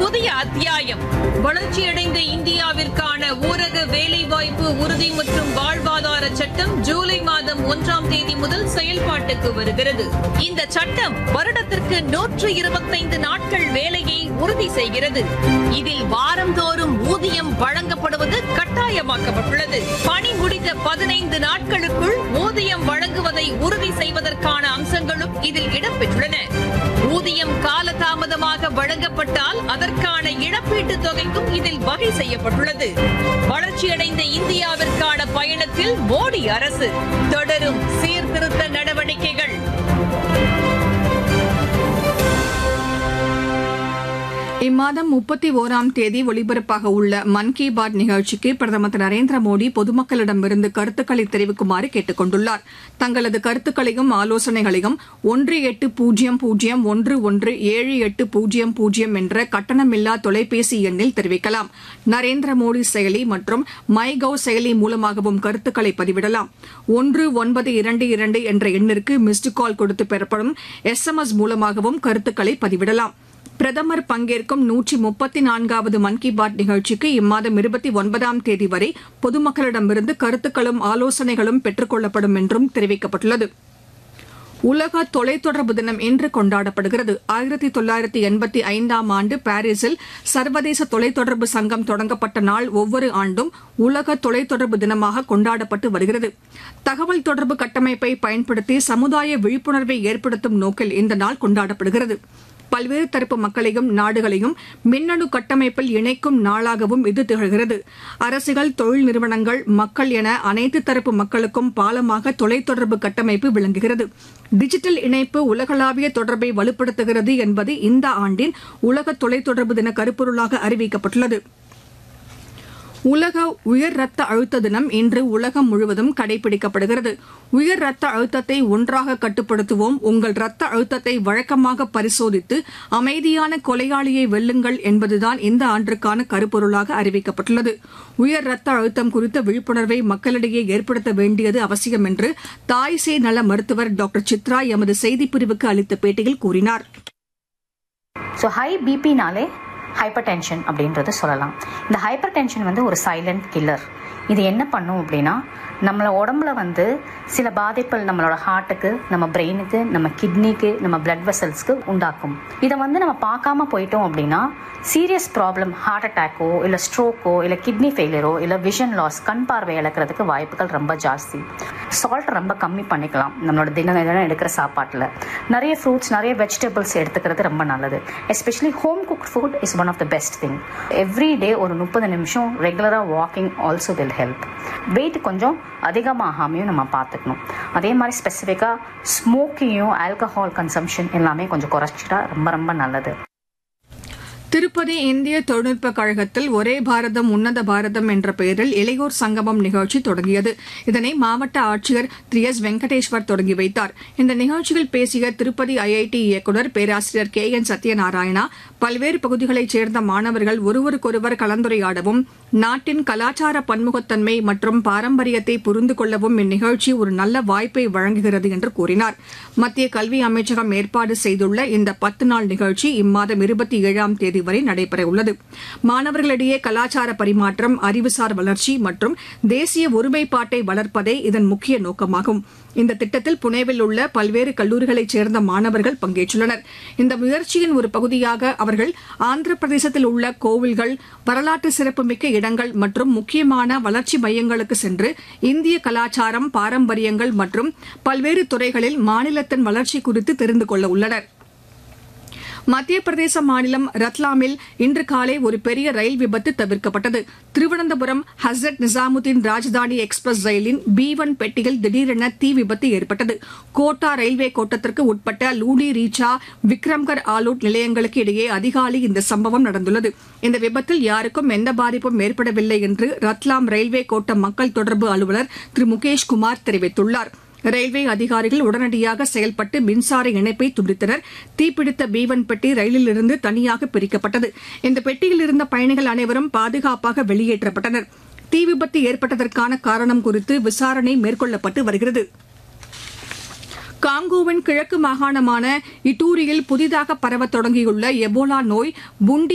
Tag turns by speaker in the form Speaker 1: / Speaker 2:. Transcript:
Speaker 1: புதிய அத்தியாயம். வளர்ச்சியடைந்த இந்தியாவிற்கான ஊரக வேலைவாய்ப்பு உறுதி மற்றும் வாழ்வாதார சட்டம் ஜூலை மாதம் 1ஆம் தேதி முதல் செயல்பாட்டுக்கு வருகிறது. இந்த சட்டம் வருடத்திற்கு 125 நாட்கள் வேலையை உறுதி செய்கிறது. இதில் வாரந்தோறும் ஊதியம் வழங்கப்படுவது கட்டாயமாக்கப்பட்டுள்ளது. பணி முடிந்த 15 நாட்களுக்குள் ஊதியம் வழங்குவதை உறுதி செய்வதற்கான அம்சங்களும் இதில் இடம்பெற்றுள்ளன. ஊதியம் காலதாமதமாக வழங்கப்பட்டால் அதற்கான இழப்பீட்டுத் தொகைக்கும் இதில் வகை செய்யப்பட்டுள்ளது. வளர்ச்சியடைந்த இந்தியாவிற்கான பயணத்தில் மோடி அரசு தொடரும் சீர்திருத்த நடவடிக்கைகள்.
Speaker 2: இம்மாதம் 31ஆம் தேதி ஒலிபரப்பாக உள்ள மன் கி பாத் நிகழ்ச்சிக்கு பிரதமர் திரு நரேந்திர மோடி பொதுமக்களிடமிருந்து கருத்துக்களை தெரிவிக்குமாறு கேட்டுக் கொண்டுள்ளார். தங்களது கருத்துக்களையும் ஆலோசனைகளையும் 1800117800 என்ற கட்டணமில்லா தொலைபேசி எண்ணில் தெரிவிக்கலாம். நரேந்திர மோடி செயலி மற்றும் மை கவ் செயலி மூலமாகவும் கருத்துக்களை பதிவிடலாம். 1922 என்ற எண்ணிற்கு மிஸ்டு கால் கொடுத்து பெறப்படும் SMS மூலமாகவும் கருத்துக்களை பதிவிடலாம். பிரதமர் பங்கேற்கும் 134வது மன் கி பாத் நிகழ்ச்சிக்கு இம்மாதம் 29ஆம் தேதி வரை பொதுமக்களிடமிருந்து கருத்துக்களும் ஆலோசனைகளும் பெற்றுக் கொள்ளப்படும் என்றும் தெரிவிக்கப்பட்டுள்ளது. உலக தொலைத்தொடர்பு தினம் இன்று கொண்டாடப்படுகிறது. 1985ஆம் ஆண்டு பாரிஸில் சர்வதேச தொலைத்தொடர்பு சங்கம் தொடங்கப்பட்ட நாள் ஒவ்வொரு ஆண்டும் உலக தொலைத்தொடர்பு தினமாக கொண்டாடப்பட்டு வருகிறது. தகவல் தொடர்பு கட்டமைப்பை பயன்படுத்தி சமுதாய விழிப்புணர்வை ஏற்படுத்தும் நோக்கில் இந்த நாள் கொண்டாடப்படுகிறது. பல்வேறு தரப்பு மக்களையும் நாடுகளையும் மின்னணு கட்டமைப்பில் இணைக்கும் நாளாகவும் இது திகழ்கிறது. அரசுகள், தொழில் நிறுவனங்கள், மக்கள் என அனைத்து தரப்பு மக்களுக்கும் பாலமாக தொலைத்தொடர்பு கட்டமைப்பு விளங்குகிறது. டிஜிட்டல் இணைப்பு உலகளாவிய தொடர்பை வலுப்படுத்துகிறது என்பது இந்த ஆண்டின் உலக தொலைத்தொடர்பு தின கருப்பொருளாக அறிவிக்கப்பட்டுள்ளது. உலக உயர் ரத்த அழுத்த தினம் இன்று உலகம் முழுவதும் கடைபிடிக்கப்படுகிறது. உயர் ரத்த அழுத்தத்தை ஒன்றாக கட்டுப்படுத்துவோம், உங்கள் ரத்த அழுத்தத்தை வழக்கமாக பரிசோதித்து அமைதியான கொலையாளியை வெல்லுங்கள் என்பதுதான் இந்த ஆண்டிற்கான கருப்பொருளாக அறிவிக்கப்பட்டுள்ளது. உயர் ரத்த அழுத்தம் குறித்த விழிப்புணர்வை மக்களிடையே ஏற்படுத்த வேண்டியது அவசியம் என்று தாய் சேய் நல மருத்துவர் டாக்டர் சித்ரா எமது செய்திப்பிரிவுக்கு அளித்த பேட்டியில் கூறினார்.
Speaker 3: ஹை பிபினாலே ஹைப்பர் டென்ஷன் அப்படின்றது சொல்லலாம். இந்த ஹைப்பர் டென்ஷன் வந்து ஒரு சைலண்ட் கில்லர். இது என்ன பண்ணும் அப்படின்னா, நம்மள உடம்புல வந்து சில பாதிப்புகள் நம்மளோட ஹார்ட்டுக்கு, நம்ம பிரெயினுக்கு, நம்ம கிட்னிக்கு, நம்ம பிளட் வெசல்ஸ்க்கு உண்டாக்கும். இதை வந்து நம்ம பார்க்காம போயிட்டோம் அப்படின்னா சீரியஸ் ப்ராப்ளம், ஹார்ட் அட்டாக்கோ இல்லை ஸ்ட்ரோக்கோ இல்லை கிட்னி ஃபெயிலியரோ இல்லை விஷன் லாஸ், கண் பார்வை இழக்கிறதுக்கு வாய்ப்புகள் ரொம்ப ஜாஸ்தி. சால்ட் ரொம்ப கம்மி பண்ணிக்கலாம் நம்மளோட தினம் எடுக்கிற சாப்பாட்டில். நிறைய ஃப்ரூட்ஸ், நிறைய வெஜிடபிள்ஸ் எடுத்துக்கிறது ரொம்ப நல்லது. Especially home cooked food is one of the best thing. Every day ஒரு 30 நிமிஷம் ரெகுலராக walking also will help. Wait கொஞ்சம் அதிகமாகாமையும் நம்ம பார்த்துக்கணும். அதே மாதிரி ஸ்பெசிஃபிக்காக ஸ்மோக்கிங்கும் ஆல்கஹால் கன்சம்ஷன் எல்லாமே கொஞ்சம் குறைச்சிட்டா ரொம்ப ரொம்ப நல்லது.
Speaker 2: திருப்பதி இந்திய தொழில்நுட்ப கழகத்தில் ஒரே பாரதம் உன்னத பாரதம் என்ற பெயரில் இளையோர் சங்கமம் நிகழ்ச்சி தொடங்கியது. இதனை மாவட்ட ஆட்சியர் திரு எஸ் வெங்கடேஸ்வர் தொடங்கி வைத்தார். இந்த நிகழ்ச்சியில் பேசிய திருப்பதி ஐஐடி இயக்குநர் பேராசிரியர் KN சத்யநாராயணா, பல்வேறு பகுதிகளைச் சேர்ந்த மாணவர்கள் ஒருவருக்கொருவர் கலந்துரையாடவும், நாட்டின் கலாச்சார பன்முகத்தன்மை மற்றும் பாரம்பரியத்தை புரிந்து கொள்ளவும் இந்நிகழ்ச்சி ஒரு நல்ல வாய்ப்பை வழங்குகிறது என்று கூறினார். மத்திய கல்வி அமைச்சகம் ஏற்பாடு செய்துள்ள இந்த 10 நாள் நிகழ்ச்சி இம்மாதம் 27ஆம் தேதி வரை நடைபெறவுள்ளது. மாணவர்களிடையே கலாச்சார பரிமாற்றம், அறிவுசார் வளர்ச்சி மற்றும் தேசிய ஒருமைப்பாட்டை வளர்ப்பதே இதன் முக்கிய நோக்கமாகும். இந்த திட்டத்தில் புனேவில் உள்ள பல்வேறு கல்லூரிகளைச் சேர்ந்த மாணவர்கள் பங்கேற்றுள்ளனர். இந்த முயற்சியின் ஒரு பகுதியாக அவர்கள் ஆந்திர பிரதேசத்தில் உள்ள கோவில்கள், வரலாற்று சிறப்புமிக்க இடங்கள் மற்றும் முக்கியமான வளர்ச்சி மையங்களுக்கு சென்று இந்திய கலாச்சாரம், பாரம்பரியங்கள் மற்றும் பல்வேறு துறைகளில் மாநிலத்தின் வளர்ச்சி குறித்து தெரிந்து கொள்ள உள்ளனர். மத்திய பிரதேச மாநிலம் ரத்லாமில் இன்று காலை ஒரு பெரிய ரயில் விபத்து தவிர்க்கப்பட்டது. திருவனந்தபுரம் ஹஸ்ரத் நிசாமுதீன் ராஜதானி எக்ஸ்பிரஸ் ரயிலின் B1 பெட்டியில் திடீரென தீ விபத்து ஏற்பட்டது. கோட்டா ரயில்வே கோட்டத்திற்கு உட்பட்ட லூடி ரீச்சா, விக்ரம்கர் ஆலூட் நிலையங்களுக்கு இடையே அதிகாலை இந்த சம்பவம் நடந்துள்ளது. இந்த விபத்தில் யாருக்கும் எந்த பாதிப்பும் ஏற்படவில்லை என்று ரத்லாம் ரயில்வே கோட்ட மக்கள் தொடர்பு அலுவலர் திரு முகேஷ் குமார் தெரிவித்துள்ளார். ரயில்வே அதிகாரிகள் உடனடியாக செயல்பட்டு மின்சார இணைப்பை துண்டித்தனர். தீப்பிடித்த B1 பெட்டி ரயிலிலிருந்து தனியாக பிரிக்கப்பட்டது. இந்த பெட்டியில் இருந்த பயணிகள் அனைவரும் பாதுகாப்பாக வெளியேற்றப்பட்டனர். தீ விபத்து ஏற்பட்டதற்கான காரணம் குறித்து விசாரணை மேற்கொள்ளப்பட்டு வருகிறது. காங்கோவின் கிழக்கு மாகாணமான இட்டூரியில் புதிதாக பரவத் தொடங்கியுள்ள எபோலா நோய் புண்டி